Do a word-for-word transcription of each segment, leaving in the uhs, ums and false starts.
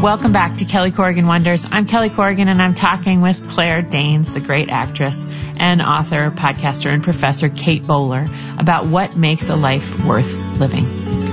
Welcome back to Kelly Corrigan Wonders. I'm Kelly Corrigan, and I'm talking with Claire Danes, the great actress and author, podcaster, and professor Kate Bowler about what makes a life worth living.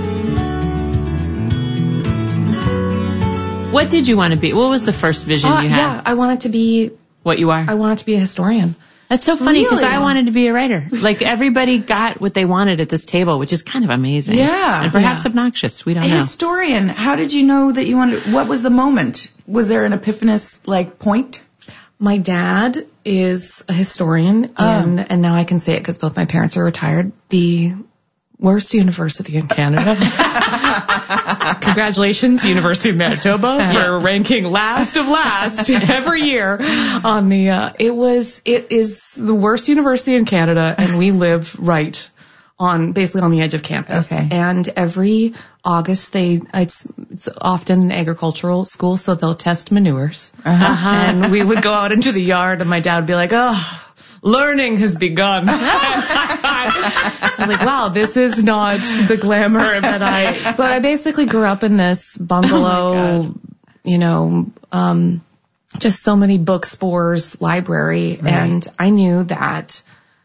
What did you want to be? What was the first vision uh, you had? Yeah, I wanted to be... What you are? I wanted to be a historian. That's so funny because Really? I wanted to be a writer. Like everybody got what they wanted at this table, which is kind of amazing. Yeah. And perhaps Yeah. obnoxious. We don't A know. historian, how did you know that you wanted, what was the moment? Was there an epiphanous, like, point? My dad is a historian, in, Oh. and now I can say it because both my parents are retired, the worst university in Canada. Congratulations, University of Manitoba, for ranking last of last every year on the, uh, it was, it is the worst university in Canada, and we live right on, basically on the edge of campus. Okay. And every August they, it's, it's often an agricultural school, so they'll test manures. Uh-huh. And we would go out into the yard and my dad would be like, oh, learning has begun. I was like, wow, this is not the glamour that I, but I basically grew up in this bungalow, Oh you know, um, just so many book spores, library. Right. And I knew that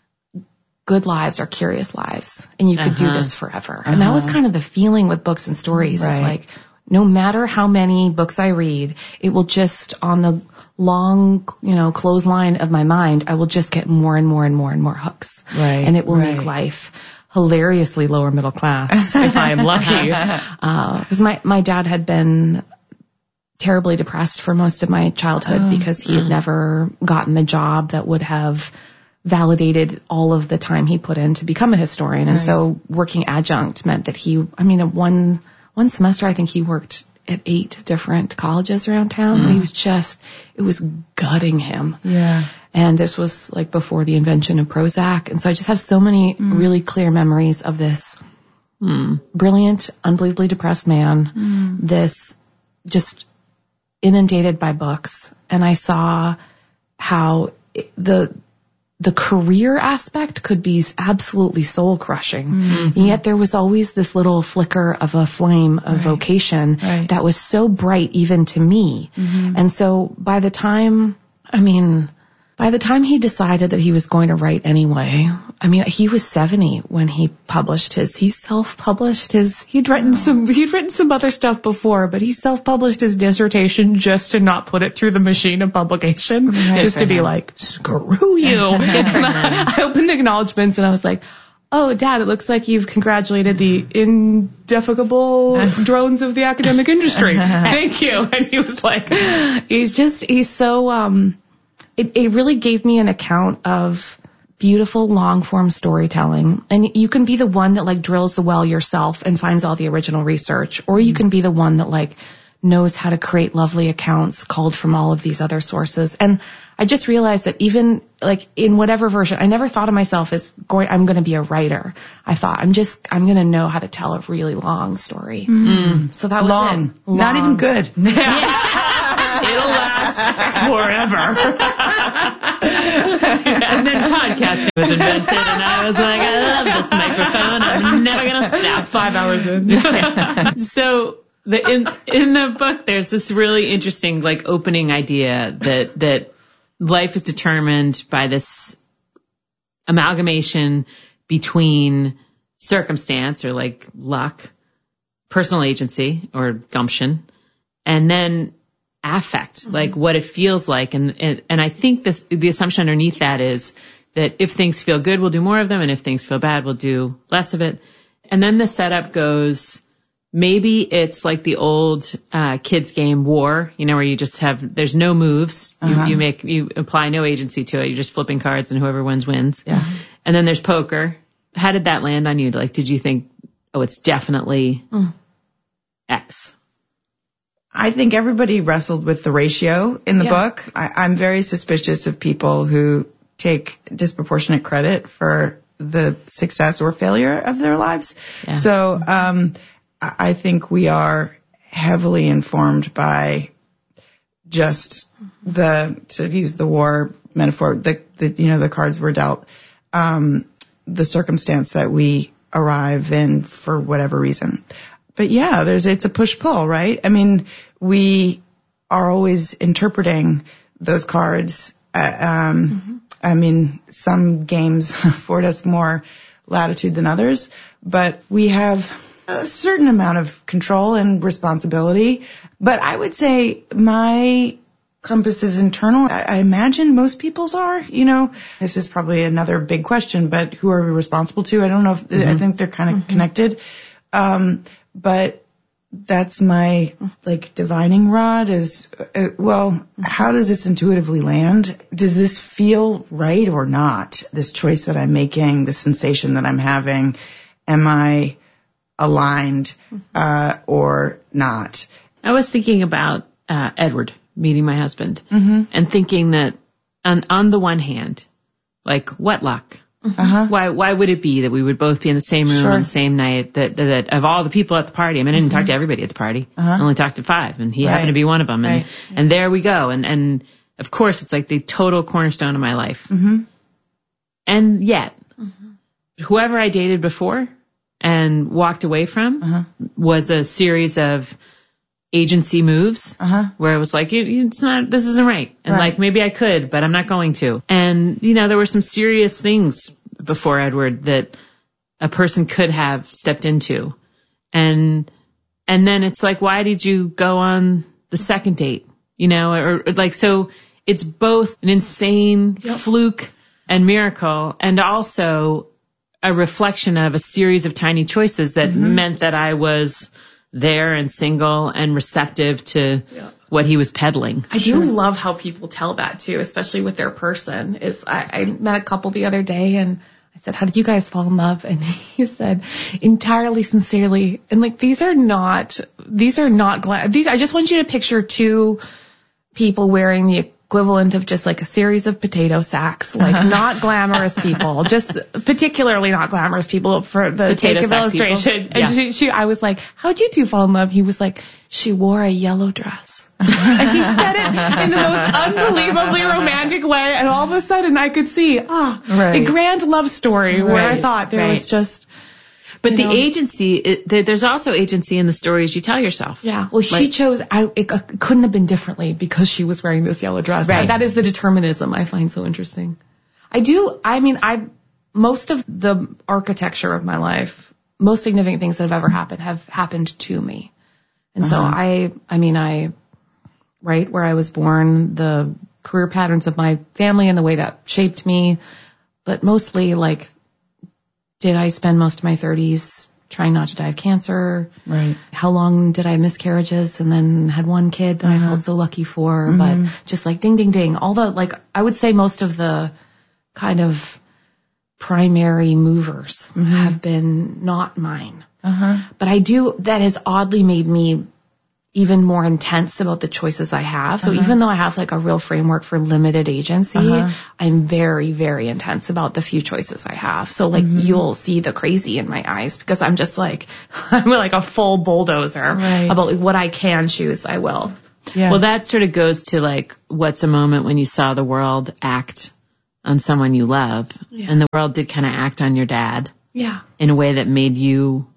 good lives are curious lives, and you could Uh-huh. do this forever. And that was kind of the feeling with books and stories. It's Right. like, no matter how many books I read, it will just, on the long, you know, clothesline of my mind, I will just get more and more and more and more hooks. Right, And it will right. make life hilariously lower middle class if I am lucky. Because my, my dad had been terribly depressed for most of my childhood Oh. because he had never gotten the job that would have validated all of the time he put in to become a historian. And Right. so working adjunct meant that he, I mean, one, one semester, I think he worked at eight different colleges around town. Mm. He was just, it was gutting him. Yeah. And this was like before the invention of Prozac. And so I just have so many Mm. really clear memories of this Hmm. brilliant, unbelievably depressed man, Mm. this just inundated by books. And I saw how it- the, the career aspect could be absolutely soul crushing. Mm-hmm. And yet there was always this little flicker of a flame of Right. vocation Right. that was so bright even to me. Mm-hmm. And so by the time, I mean, by the time he decided that he was going to write anyway, I mean, he was seventy when he published his, he self-published his, he'd written some, he'd written some other stuff before, but he self-published his dissertation just to not put it through the machine of publication, Right. just to be like, screw you. I opened the acknowledgments and I was like, oh, Dad, it looks like you've congratulated the indefatigable drones of the academic industry. Thank you. And he was like, he's just, he's so, um, it, it really gave me an account of beautiful long form storytelling. And you can be the one that like drills the well yourself and finds all the original research, or you can be the one that like knows how to create lovely accounts culled from all of these other sources. And I just realized that even like in whatever version, I never thought of myself as going, I'm going to be a writer. I thought I'm just, I'm going to know how to tell a really long story. Mm. So that was Long. it. Not Long. even good. It'll last forever. And then podcasting was invented, and I was like, I love this microphone. I'm never gonna stop. Five hours in. So the in in the book, there's this really interesting like opening idea that that life is determined by this amalgamation between circumstance or like luck, personal agency or gumption, and then affect, mm-hmm. like what it feels like. And, and, and I think this, the assumption underneath that is that if things feel good, we'll do more of them. And if things feel bad, we'll do less of it. And then the setup goes, maybe it's like the old, uh, kids game War, you know, where you just have, there's no moves. Uh-huh. You, you make, you apply no agency to it. You're just flipping cards and whoever wins wins. Yeah. And then there's poker. How did that land on you? Like, did you think, oh, it's definitely mm. X? I think everybody wrestled with the ratio in the Yeah. book. I, I'm very suspicious of people who take disproportionate credit for the success or failure of their lives. Yeah. So um, I I think we are heavily informed by just the, to use the war metaphor, the, the you know, the cards were dealt, um, the circumstance that we arrive in for whatever reason. but yeah, there's, it's a push-pull, right? I mean, we are always interpreting those cards. Uh, um, mm-hmm. I mean, some games afford us more latitude than others, but we have a certain amount of control and responsibility. But I would say my compass is internal. I, I imagine most people's are, you know, this is probably another big question, but who are we responsible to? I don't know if, mm-hmm. I think they're kind of mm-hmm. connected. Um, but that's my, like, divining rod is, uh, well, mm-hmm. how does this intuitively land? Does this feel right or not? This choice that I'm making, the sensation that I'm having, am I aligned, mm-hmm. uh, or not? I was thinking about, uh, Edward meeting my husband mm-hmm. and thinking that on, on the one hand, like, what luck? Uh-huh. Why, why would it be that we would both be in the same room sure. on the same night, that, that, that of all the people at the party, I mean, I didn't mm-hmm. talk to everybody at the party. Uh-huh. I only talked to five, and he right. happened to be one of them. And, right. and there we go. And, and of course, it's like the total cornerstone of my life. Mm-hmm. And yet, mm-hmm. whoever I dated before and walked away from uh-huh. was a series of agency moves uh-huh. where it was like, it's not, this isn't right. And right. like, maybe I could, but I'm not going to. And, you know, there were some serious things before Edward that a person could have stepped into. And, and then it's like, why did you go on the second date? You know, or, or like, so it's both an insane yep. fluke and miracle, and also a reflection of a series of tiny choices that mm-hmm. meant that I was there and single and receptive to yeah. what he was peddling. I do love how people tell that too, especially with their person. Is I, I met a couple the other day and I said, how did you guys fall in love? And he said, entirely sincerely. And like, these are not, these are not, gla- these, I just want you to picture two people wearing the equivalent of just like a series of potato sacks, like uh-huh. not glamorous people, just particularly not glamorous people for the potato sake of illustration. People. Yeah. And she, she, I was like, how'd you two fall in love? He was like, she wore a yellow dress. And he said it in the most unbelievably romantic way. And all of a sudden I could see, ah, oh, right. a grand love story right. where I thought there right. was just, But you the know, agency, it, there, there's also agency in the stories you tell yourself. Yeah. Well, she like, chose, I, it, it couldn't have been differently because she was wearing this yellow dress. Right. That is the determinism I find so interesting. I do, I mean, I, most of the architecture of my life, most significant things that have ever happened have happened to me. And uh-huh. so I, I mean, I, right where I was born, the career patterns of my family and the way that shaped me, but mostly like, did I spend most of my thirties trying not to die of cancer? Right. How long did I have miscarriages and then had one kid that uh-huh. I felt so lucky for? Mm-hmm. But just like ding, ding, ding. All the, like, I would say most of the kind of primary movers mm-hmm. have been not mine. Uh-huh. But I do, that has oddly made me even more intense about the choices I have. So uh-huh. even though I have like a real framework for limited agency, uh-huh. I'm very, very intense about the few choices I have. So like mm-hmm. you'll see the crazy in my eyes because I'm just like, I'm like a full bulldozer right. about like what I can choose, I will. Yes. Well, that sort of goes to like, what's a moment when you saw the world act on someone you love, yeah. and the world did kind of act on your dad yeah. in a way that made you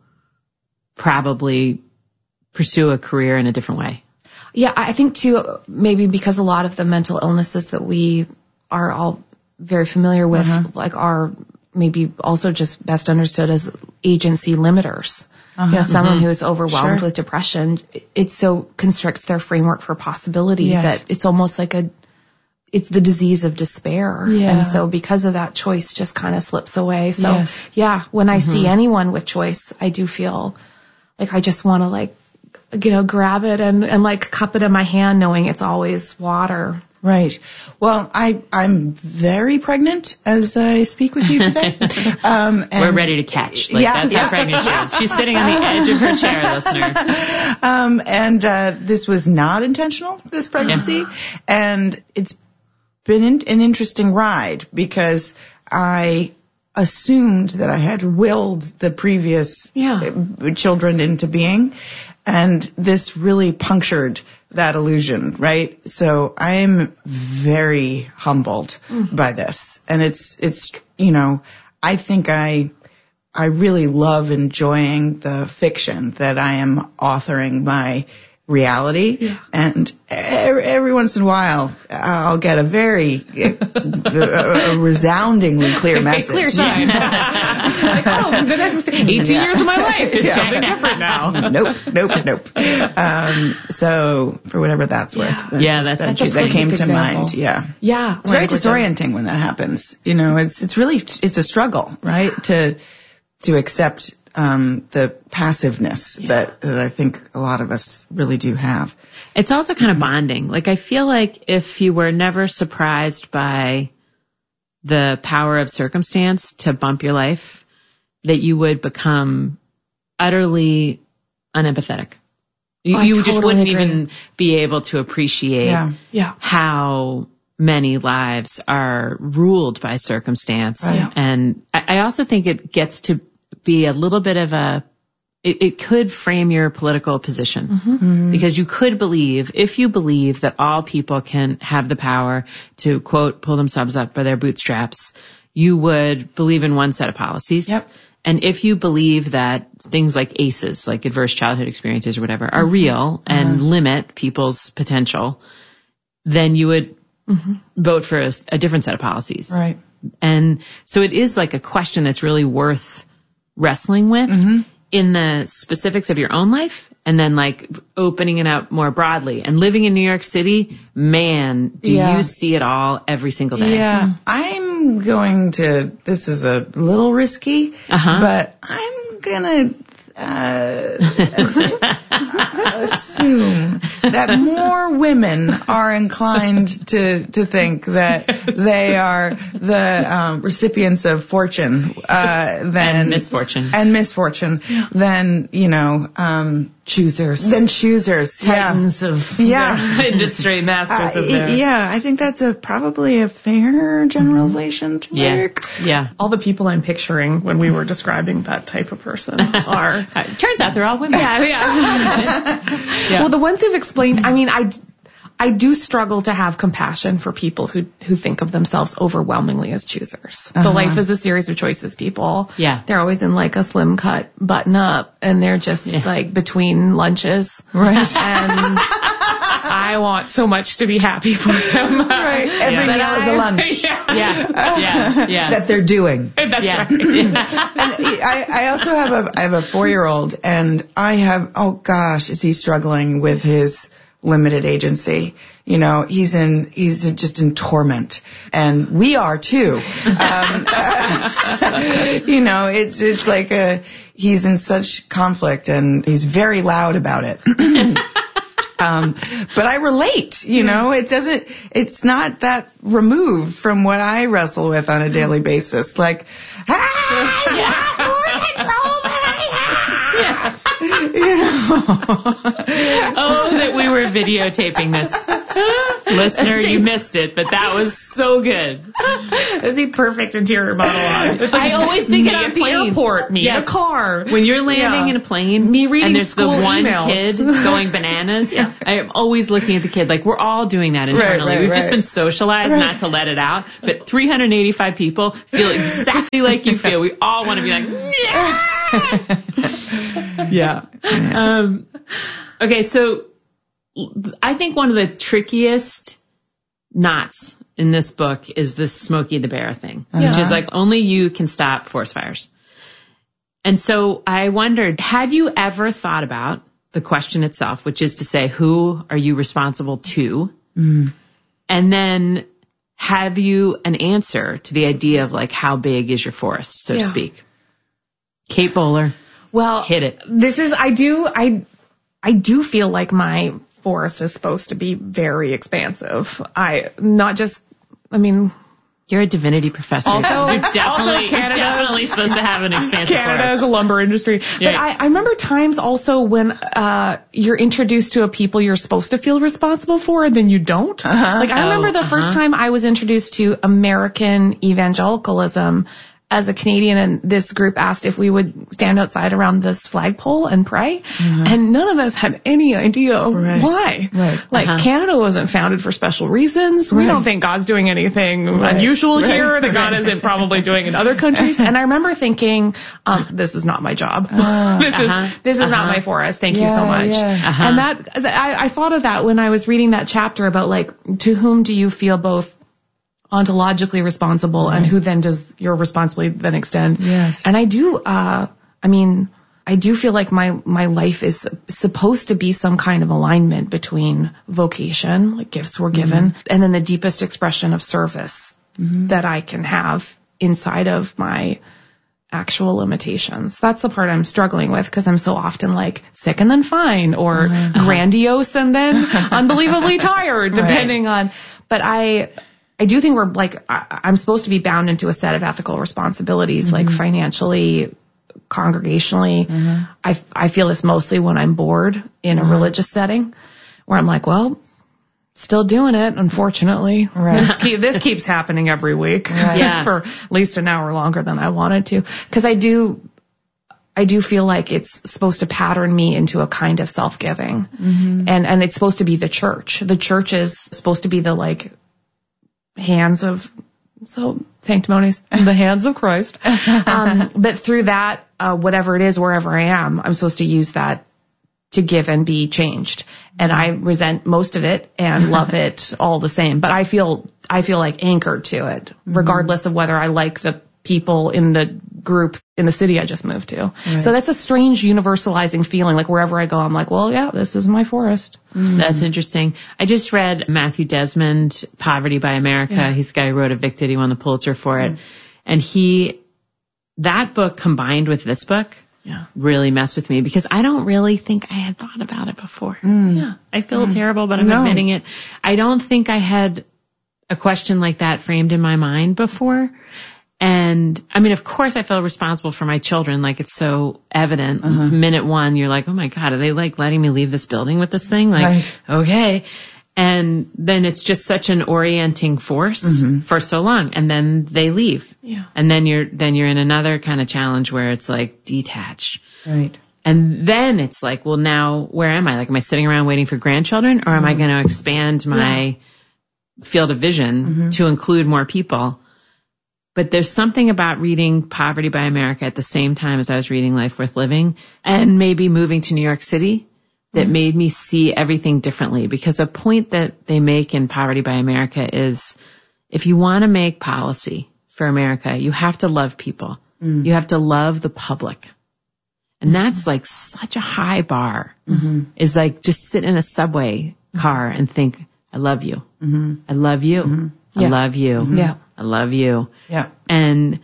probably pursue a career in a different way. Yeah, I think too, maybe because a lot of the mental illnesses that we are all very familiar with, uh-huh. like are maybe also just best understood as agency limiters. Uh-huh. You know, someone mm-hmm. who is overwhelmed sure. with depression, it so constricts their framework for possibility yes. that it's almost like a, it's the disease of despair. Yeah. And so because of that, choice just kind of slips away. So yes. yeah, when I mm-hmm. see anyone with choice, I do feel like I just want to like, you know, grab it and, and like cup it in my hand knowing it's always water. Right. Well, I, I'm very pregnant as I speak with you today. Um, and We're ready to catch. Like, yeah, that's yeah. how pregnant she is. She's sitting on the edge of her chair, listener. Um, and, uh, this was not intentional, this pregnancy. Yeah. And it's been in, an interesting ride because I assumed that I had willed the previous yeah. children into being. And this really punctured that illusion, right? So I'm very humbled mm. by this. And it's, it's, you know, I think I, I really love enjoying the fiction that I am authoring my reality. Yeah. And every, every once in a while, I'll get a very a, a resoundingly clear message. Clear sign. Like, oh, the next eighteen yeah. years of my life is yeah. something different now. Nope, nope, nope. Um, so for whatever that's worth. Yeah, that, yeah that's that, that's that came to example. mind. Yeah. Yeah. It's very disorienting when that happens. You know, it's, it's really, it's a struggle, right? To, to accept um, the passiveness yeah. that, that I think a lot of us really do have. It's also kind of bonding. Like, I feel like if you were never surprised by the power of circumstance to bump your life, that you would become utterly unempathetic. You, oh, you totally just wouldn't agree. even be able to appreciate yeah. Yeah. how many lives are ruled by circumstance. Right. And I, I also think it gets to be a little bit of a, it, it could frame your political position. Mm-hmm. Mm-hmm. Because you could believe, if you believe that all people can have the power to, quote, pull themselves up by their bootstraps, you would believe in one set of policies. Yep. And if you believe that things like A C Es, like adverse childhood experiences or whatever, are real and Mm-hmm. limit people's potential, then you would mm-hmm. vote for a, a different set of policies. Right. And so it is like a question that's really worth wrestling with mm-hmm. in the specifics of your own life, and then like opening it out more broadly. And living in New York City, man, do Yeah. you see it all every single day? Yeah. I'm going to, this is a little risky, Uh-huh. but I'm going to uh, assume that more women are inclined to, to think that they are the um, recipients of fortune uh, than And misfortune. and misfortune than, you know, um, Choosers. than choosers. Titans yeah. of Yeah. the industry, masters Uh, of their. yeah, I think that's a probably a fair generalization to Yeah. make. Yeah. All the people I'm picturing when we were describing that type of person are. Uh, turns out they're all women. Yeah, yeah. Yeah. Well, the ones who've explained, I mean, I, I do struggle to have compassion for people who, who think of themselves overwhelmingly as choosers. Uh-huh. The life is a series of choices people. Yeah. They're always in like a slim cut button up and they're just Yeah. like between lunches. Right. And I want so much to be happy for them. Right. Every Yeah. meal is a lunch. Yeah. Yeah. Yeah. Yeah. That they're doing. That's Yeah. right. And I, I also have a I have a four-year-old, and I have oh gosh, is he struggling with his limited agency? You know, he's in he's just in torment, and we are too. Um, you know, it's it's like a he's in such conflict, and he's very loud about it. Um, but I relate, you know, it doesn't, it's not that removed from what I wrestle with on a daily basis. Like, ah, you have more control than I have. Yeah. You know. Oh, that we were videotaping this. Listener, you missed it, but that was so good. That's a perfect interior monologue. It's like I always think me it on at the planes. airport, me Yes. in a car. When you're landing Yeah. in a plane, Me reading and there's the school one emails. kid going bananas, Yeah. I am always looking at the kid. Like, we're all doing that internally. right, We've just right. been socialized Right. not to let it out. But three hundred eighty-five people feel exactly like you feel. We all want to be like, yeah. yeah. Um, okay, so I think one of the trickiest knots in this book is this Smokey the Bear thing, Yeah. which is like only you can stop forest fires. And so I wondered, had you ever thought about the question itself, which is to say, who are you responsible to? Mm. And then have you an answer to the idea of like, how big is your forest, so Yeah. to speak? Kate Bowler, Well, hit it. This is, I do, I, I do feel like my forest is supposed to be very expansive. I, not just, I mean, You're a divinity professor. Also- you're definitely, also Canada- you're definitely supposed to have an expansive Canada forest. is a lumber industry. Yeah. But I, I remember times also when uh you're introduced to a people you're supposed to feel responsible for and then you don't. Uh-huh. Like I Oh, remember the uh-huh. first time I was introduced to American evangelicalism as a Canadian, and this group asked if we would stand outside around this flagpole and pray. Mm-hmm. And none of us had any idea right. why. Right. Like uh-huh. Canada wasn't founded for special reasons. Right. We don't think God's doing anything right. unusual right. here that God right. isn't probably doing in other countries. And I remember thinking, um, this is not my job. Uh, this uh-huh. is this is uh-huh. not my forest. Thank yeah, you so much. Yeah. Uh-huh. And that I, I thought of that when I was reading that chapter about like, to whom do you feel both ontologically responsible right. and who then does your responsibility then extend? Yes. And I do, uh, I mean, I do feel like my, my life is supposed to be some kind of alignment between vocation, like gifts were given, mm-hmm. and then the deepest expression of service mm-hmm. that I can have inside of my actual limitations. That's the part I'm struggling with because I'm so often like sick and then fine, or uh-huh. grandiose and then unbelievably tired, depending right. on, but I, I do think we're like, I, I'm supposed to be bound into a set of ethical responsibilities, mm-hmm. like financially, congregationally. Mm-hmm. I, I feel this mostly when I'm bored in mm-hmm. a religious setting where I'm like, well, still doing it, unfortunately. Right. This, keep, this keeps happening every week right. yeah. for at least an hour longer than I wanted to. Cause I do, I do feel like it's supposed to pattern me into a kind of self-giving. Mm-hmm. And, and it's supposed to be the church. The church is supposed to be the like, hands of, so sanctimonies, the hands of Christ. Um, but through that, uh, whatever it is, wherever I am, I'm supposed to use that to give and be changed. And I resent most of it and love it all the same. But I feel, I feel like anchored to it, regardless of whether I like the people in the group in the city I just moved to. Right. So that's a strange universalizing feeling. Like wherever I go, I'm like, well, yeah, this is my forest. Mm. That's interesting. I just read Matthew Desmond, Poverty by America. Yeah. He's the guy who wrote Evicted. He won the Pulitzer for it. Mm. And he, that book combined with this book yeah. really messed with me because I don't really think I had thought about it before. Mm. Yeah. I feel mm. terrible, but I'm no. admitting it. I don't think I had a question like that framed in my mind before. And I mean, of course I feel responsible for my children. Like it's so evident. Uh-huh. Minute one, you're like, oh my God, are they like letting me leave this building with this thing? Like, right. okay. And then it's just such an orienting force mm-hmm. for so long. And then they leave. Yeah. And then you're, then you're in another kind of challenge where it's like detach. Right. And then it's like, well, now where am I? Like, am I sitting around waiting for grandchildren, or am mm-hmm. I going to expand my yeah. field of vision mm-hmm. to include more people? But there's something about reading Poverty by America at the same time as I was reading Life Worth Living and maybe moving to New York City that mm-hmm. made me see everything differently. Because a point that they make in Poverty by America is if you want to make policy for America, you have to love people. Mm-hmm. You have to love the public. And mm-hmm. that's like such a high bar. Mm-hmm. Is like just sit in a subway car and think, I love you. Mm-hmm. I love you. Mm-hmm. I yeah. love you. Mm-hmm. Yeah. I love you. Yeah. And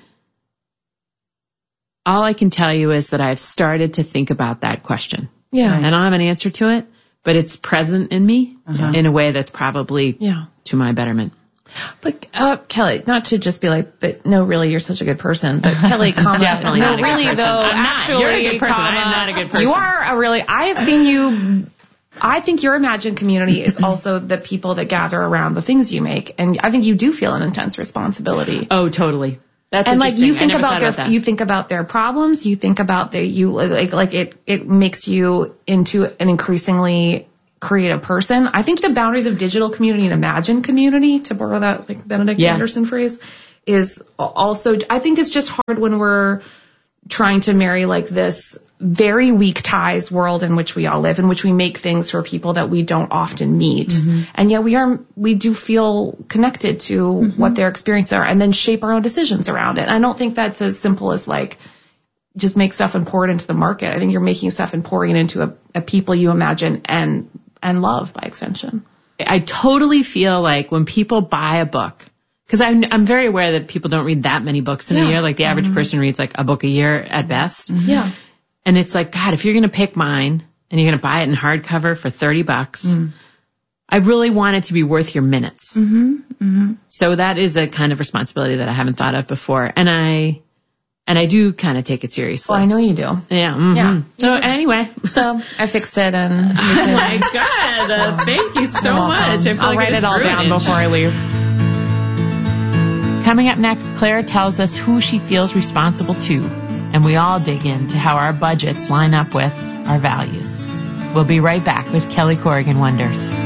all I can tell you is that I've started to think about that question. Yeah. I don't have an answer to it, but it's present in me uh-huh. in a way that's probably yeah. to my betterment. But, uh, Kelly, not to just be like, but no, really, you're such a good person. But Kelly, comma, definitely no, not a really, good person. though, I'm not. actually, You're a good person. Comma, I'm not a good person. You are a really, I have seen you, I think your imagined community is also the people that gather around the things you make. And I think you do feel an intense responsibility. Oh, totally. That's and like you think about their, about you think about their problems, you think about their, you like, like it, it makes you into an increasingly creative person. I think the boundaries of digital community and imagined community, to borrow that like Benedict yeah. Anderson phrase, is also, I think it's just hard when we're trying to marry like this very weak ties world in which we all live, in which we make things for people that we don't often meet. Mm-hmm. And yet we are, we do feel connected to mm-hmm. what their experiences are and then shape our own decisions around it. I don't think that's as simple as like, just make stuff and pour it into the market. I think you're making stuff and pouring it into a, a people you imagine and, and love by extension. I totally feel like when people buy a book, because I'm, I'm very aware that people don't read that many books in yeah. a year. Like the average mm-hmm. person reads like a book a year at best. Mm-hmm. Yeah. And it's like, God, if you're going to pick mine and you're going to buy it in hardcover for thirty bucks, mm. I really want it to be worth your minutes. Mm-hmm. Mm-hmm. So that is a kind of responsibility that I haven't thought of before. And I, and I do kind of take it seriously. Well, I know you do. Yeah. Mm-hmm. Yeah. So anyway. So I fixed it and. Oh my God. Uh, thank you so much. I feel I'll like write it all ruined. down before I leave. Coming up next, Claire tells us who she feels responsible to, and we all dig into how our budgets line up with our values. We'll be right back with Kelly Corrigan Wonders.